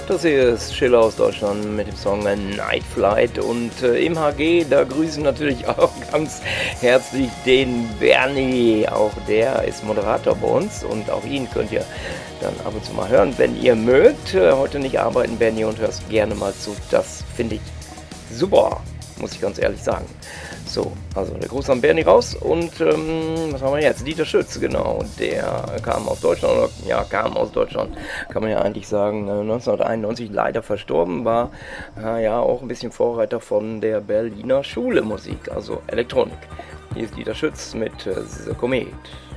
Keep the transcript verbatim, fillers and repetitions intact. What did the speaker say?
das hier ist Schiller aus Deutschland mit dem Song Night Flight und äh, im H G, da grüßen natürlich auch ganz herzlich den Bernie, auch der ist Moderator bei uns und auch ihn könnt ihr dann ab und zu mal hören, wenn ihr mögt. Äh, heute nicht arbeiten, Bernie, und hörst gerne mal zu, das finde ich super, muss ich ganz ehrlich sagen. So, also der Gruß an Bernie raus und ähm, was haben wir jetzt? Dieter Schütz, genau, der kam aus Deutschland, oder ja, kam aus Deutschland, kann man ja eigentlich sagen, neunzehnhunderteinundneunzig leider verstorben, war äh, ja auch ein bisschen Vorreiter von der Berliner Schule Musik, also Elektronik. Hier ist Dieter Schütz mit äh, The Comet.